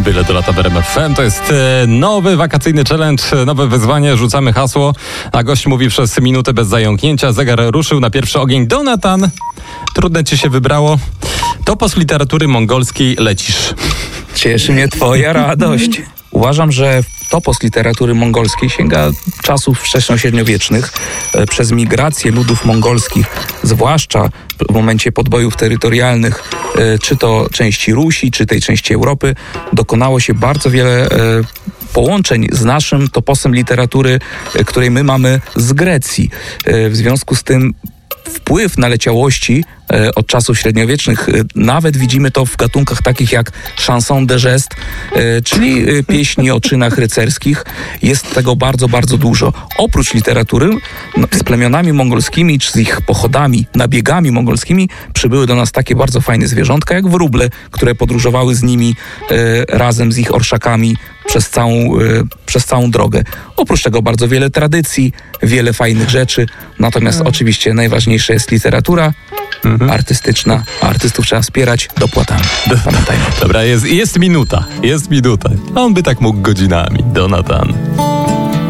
Byle do lata w RMF FM. To jest nowy wakacyjny challenge, nowe wyzwanie. Rzucamy hasło, a gość mówi przez minutę bez zająknięcia. Zegar ruszył na pierwszy ogień. Donatan, trudne ci się wybrało. Topos literatury mongolskiej lecisz. Cieszy mnie twoja radość. Uważam, że topos literatury mongolskiej sięga czasów wczesnośredniowiecznych. Przez migrację ludów mongolskich, zwłaszcza w momencie podbojów terytorialnych, czy to części Rusi, czy tej części Europy, dokonało się bardzo wiele połączeń z naszym toposem literatury, której my mamy z Grecji. W związku z tym wpływ naleciałości od czasów średniowiecznych, nawet widzimy to w gatunkach takich jak chanson de geste, czyli pieśni o czynach rycerskich. Jest tego bardzo, bardzo dużo. Oprócz literatury, z plemionami mongolskimi, czy z ich pochodami, nabiegami mongolskimi przybyły do nas takie bardzo fajne zwierzątka jak wróble, które podróżowały z nimi razem z ich orszakami przez całą drogę. Oprócz tego bardzo wiele tradycji, wiele fajnych rzeczy, natomiast oczywiście najważniejsza jest literatura artystyczna, a artystów trzeba wspierać dopłatami. Pamiętajmy. Dobra, jest minuta. On by tak mógł godzinami. Donatan.